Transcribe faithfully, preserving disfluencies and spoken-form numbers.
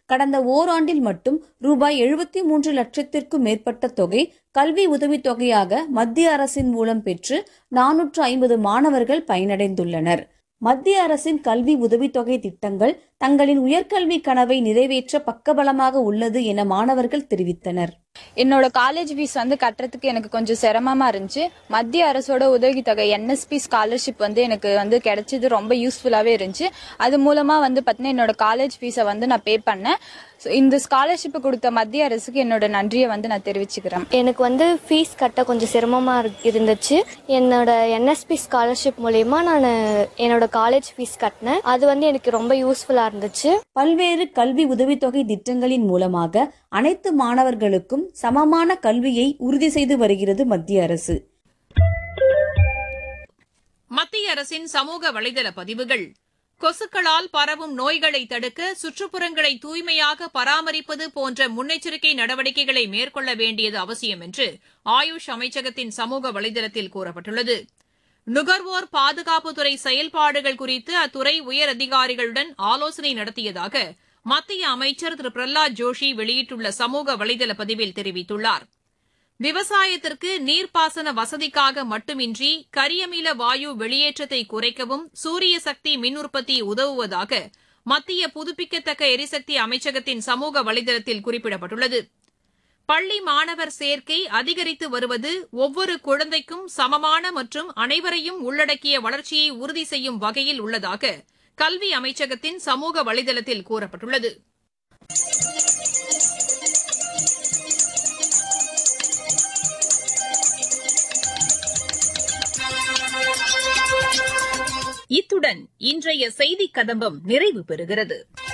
கடந்த ஓராண்டில் மட்டும் ரூபாய் எழுபத்தி மூன்று லட்சத்திற்கும் மேற்பட்ட தொகை கல்வி உதவித்தொகையாக மத்திய அரசின் மூலம் பெற்று நானூற்று ஐம்பது மாணவர்கள் பயனடைந்துள்ளனர். மத்திய அரசின் கல்வி உதவித்தொகை திட்டங்கள் தங்களின் உயர்கல்வி கனவை நிறைவேற்ற பக்கபலமாக உள்ளது என மாணவர்கள் தெரிவித்தனர். என்னோட காலேஜ் ஃபீஸ் வந்து கட்டுறதுக்கு எனக்கு கொஞ்சம் சிரமமா இருந்துச்சு. மத்திய அரசோட உதவித்தொகை என்எஸ்பி ஸ்காலர்ஷிப் வந்து எனக்கு வந்து கிடைச்சது ரொம்ப யூஸ்ஃபுல்லாவே இருந்துச்சு. அது மூலமா வந்து பார்த்தீங்கன்னா என்னோட காலேஜ் ஃபீஸை வந்து நான் பே பண்ணேன். இந்த ஸ்காலர்ஷிப் கொடுத்த மத்திய அரசுக்கு என்னோட நன்றியை வந்து நான் தெரிவிச்சுக்கிறேன். எனக்கு வந்து ஃபீஸ் கட்ட கொஞ்சம் சிரமமா இருந்துச்சு. என்னோட என்எஸ்பி ஸ்காலர்ஷிப் மூலமா நான் என்னோட காலேஜ் ஃபீஸ் கட்டினேன். அது வந்து எனக்கு ரொம்ப யூஸ்ஃபுல்லா இருந்துச்சு. பல்வேறு கல்வி உதவித்தொகை திட்டங்களின் மூலமாக அனைத்து மாணவர்களுக்கும் சமமான கல்வியை உறுதி செய்து வருகிறது மத்திய அரசு. மத்திய அரசின் சமூக வலைதள பதிவுகள். கொசுக்களால் பரவும் நோய்களை தடுக்க சுற்றுப்புறங்களை தூய்மையாக பராமரிப்பது போன்ற முன்னெச்சரிக்கை நடவடிக்கைகளை மேற்கொள்ள வேண்டியது அவசியம் என்று ஆயுஷ் அமைச்சகத்தின் சமூக வலைதளத்தில் கூறப்பட்டுள்ளது. நுகர்வோர் பாதுகாப்புத்துறை செயல்பாடுகள் குறித்து அத்துறை உயரதிகாரிகளுடன் ஆலோசனை நடத்தியதாக மத்திய அமைச்சர் திரு பிரஹ்லாத் ஜோஷி வெளியிட்டுள்ள சமூக வலைதள பதிவில் தெரிவித்துள்ளார். விவசாயத்திற்கு நீர்ப்பாசன வசதிக்காக மட்டுமின்றி கரியமில வாயு வெளியேற்றத்தை குறைக்கவும் சூரிய சக்தி மின் உற்பத்தி உதவுவதாக மத்திய புதுப்பிக்கத்தக்க எரிசக்தி அமைச்சகத்தின் சமூக வலைதளத்தில் குறிப்பிடப்பட்டுள்ளது. பள்ளி மாணவர் சேர்க்கை அதிகரித்து வருவது ஒவ்வொரு குழந்தைக்கும் சமமான மற்றும் அனைவரையும் உள்ளடக்கிய வளர்ச்சியை உறுதி செய்யும் வகையில் உள்ளதாக கல்வி அமைச்சகத்தின் சமூக வலைதளத்தில் கூறப்பட்டுள்ளது. இத்துடன் இன்றைய செய்திக் கதம்பம் நிறைவு பெறுகிறது.